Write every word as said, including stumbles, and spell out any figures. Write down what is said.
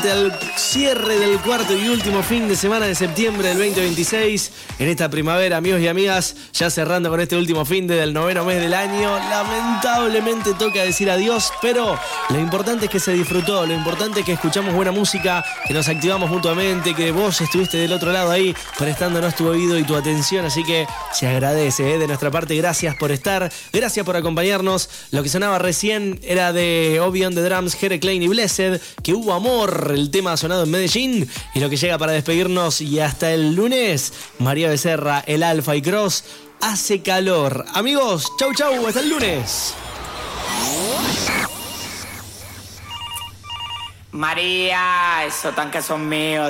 Al cierre del cuarto y último fin de semana de septiembre del veinte veintiséis, en esta primavera, amigos y amigas, ya cerrando con este último fin de del noveno mes del año, lamentablemente toca decir adiós, pero lo importante es que se disfrutó, lo importante es que escuchamos buena música, que nos activamos mutuamente, que vos estuviste del otro lado ahí prestándonos tu oído y tu atención, así que se agradece, ¿eh? De nuestra parte, gracias por estar, gracias por acompañarnos. Lo que sonaba recién era de Obi on the Drums, Jere Klein y Blessed, que hubo amor, el tema sonado en Medellín, y lo que llega para despedirnos y hasta el lunes, María Becerra, el Alfa y Cross, Hace Calor. Amigos, chau chau, hasta el lunes. María, esos tanques son míos.